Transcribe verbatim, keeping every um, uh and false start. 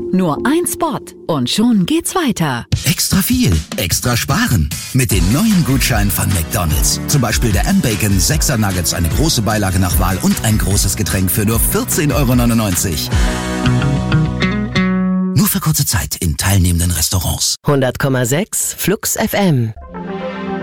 Nur ein Spot und schon geht's weiter. Extra viel, extra sparen. Mit den neuen Gutscheinen von McDonald's. Zum Beispiel der M-Bacon sechser Nuggets, eine große Beilage nach Wahl und ein großes Getränk für nur vierzehn Euro neunundneunzig. Nur für kurze Zeit in teilnehmenden Restaurants. hundert Komma sechs Flux F M.